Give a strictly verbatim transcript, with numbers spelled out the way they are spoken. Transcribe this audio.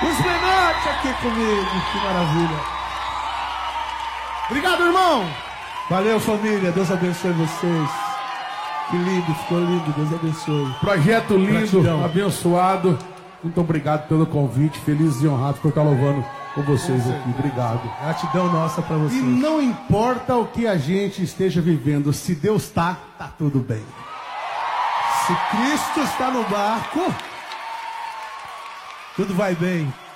Os Menotti aqui comigo, que maravilha. Obrigado, irmão. Valeu, família, Deus abençoe vocês. Que lindo, ficou lindo, Deus abençoe. Projeto lindo, Gratidão. Abençoado. Muito obrigado pelo convite, feliz e honrado por estar louvando com vocês aqui. Obrigado. Gratidão nossa pra vocês. E não importa o que a gente esteja vivendo, se Deus tá, tá tudo bem. Se Cristo está no barco, tudo vai bem.